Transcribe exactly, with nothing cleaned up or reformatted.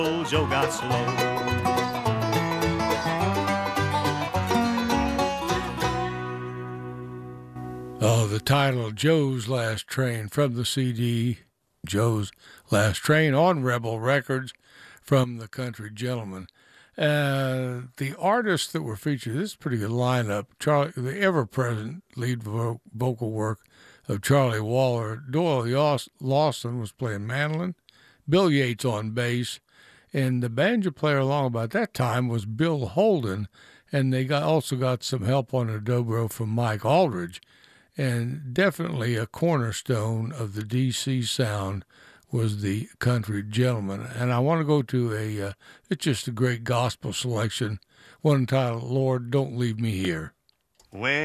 Joe got slow. Oh, the title, Joe's Last Train, from the C D, Joe's Last Train, on Rebel Records, from the Country Gentleman. Uh, the artists that were featured, this is a pretty good lineup. Charlie, the ever-present lead vo- vocal work of Charlie Waller. Doyle Yaws- Lawson was playing mandolin, Bill Yates on bass, and the banjo player along about that time was Bill Holden, and they got also got some help on the dobro from Mike Aldridge. And definitely a cornerstone of the D C sound was the Country Gentleman. And I want to go to a, uh, it's just a great gospel selection, one entitled, Lord, Don't Leave Me Here. When